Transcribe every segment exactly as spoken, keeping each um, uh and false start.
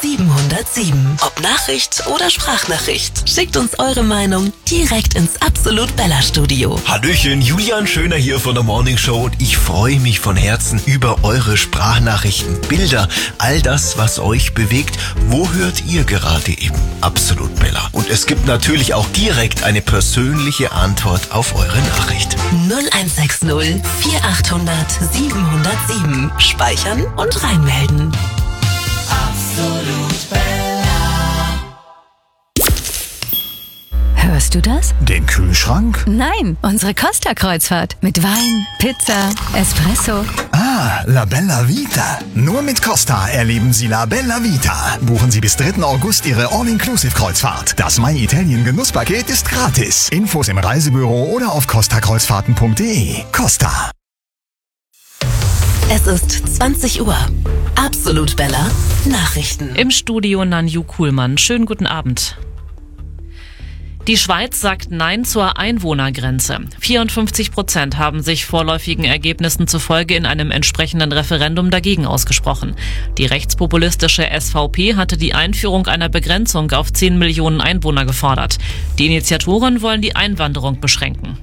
siebenhundertsieben. Ob Nachricht oder Sprachnachricht, schickt uns eure Meinung direkt ins Absolut Bella Studio. Hallöchen, Julian Schöner hier von der Morning Show und ich freue mich von Herzen über eure Sprachnachrichten, Bilder, all das, was euch bewegt. Wo hört ihr gerade eben Absolut Bella? Und es gibt natürlich auch direkt eine persönliche Antwort auf eure Nachricht. null eins sechs null vier achthundert siebenhundertsieben. Speichern und reinmelden. Absolut Bella. Hörst du das? Den Kühlschrank? Nein, unsere Costa-Kreuzfahrt. Mit Wein, Pizza, Espresso. Ah, La Bella Vita. Nur mit Costa erleben Sie La Bella Vita. Buchen Sie bis dritten August Ihre All-Inclusive-Kreuzfahrt. Das My Italien Genusspaket ist gratis. Infos im Reisebüro oder auf costa kreuzfahrten punkt de. Costa. Es ist zwanzig Uhr. Absolut Bella Nachrichten. Im Studio Nanju Kuhlmann. Schönen guten Abend. Die Schweiz sagt Nein zur Einwohnergrenze. vierundfünfzig Prozent haben sich vorläufigen Ergebnissen zufolge in einem entsprechenden Referendum dagegen ausgesprochen. Die rechtspopulistische S V P hatte die Einführung einer Begrenzung auf zehn Millionen Einwohner gefordert. Die Initiatoren wollen die Einwanderung beschränken.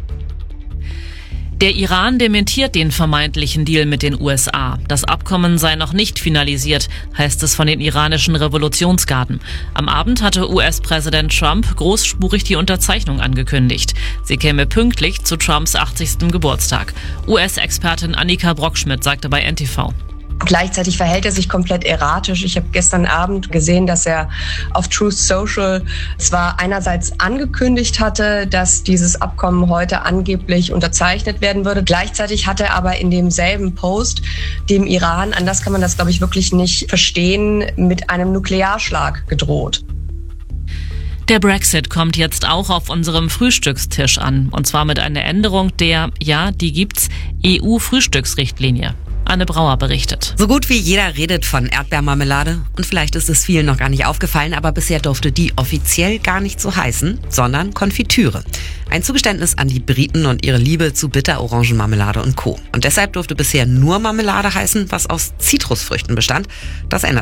Der Iran dementiert den vermeintlichen Deal mit den U S A. Das Abkommen sei noch nicht finalisiert, heißt es von den iranischen Revolutionsgarden. Am Abend hatte U S-Präsident Trump großspurig die Unterzeichnung angekündigt. Sie käme pünktlich zu Trumps achtzigsten Geburtstag. U S-Expertin Annika Brockschmidt sagte bei N T V. Gleichzeitig verhält er sich komplett erratisch. Ich habe gestern Abend gesehen, dass er auf Truth Social zwar einerseits angekündigt hatte, dass dieses Abkommen heute angeblich unterzeichnet werden würde. Gleichzeitig hat er aber in demselben Post dem Iran, anders kann man das, glaube ich, wirklich nicht verstehen, mit einem Nuklearschlag gedroht. Der Brexit kommt jetzt auch auf unserem Frühstückstisch an. Und zwar mit einer Änderung der, ja, die gibt's, E U-Frühstücksrichtlinie. Anne Brauer berichtet. So gut wie jeder redet von Erdbeermarmelade und vielleicht ist es vielen noch gar nicht aufgefallen, aber bisher durfte die offiziell gar nicht so heißen, sondern Konfitüre. Ein Zugeständnis an die Briten und ihre Liebe zu Bitterorangenmarmelade und Co. Und deshalb durfte bisher nur Marmelade heißen, was aus Zitrusfrüchten bestand. Das ändert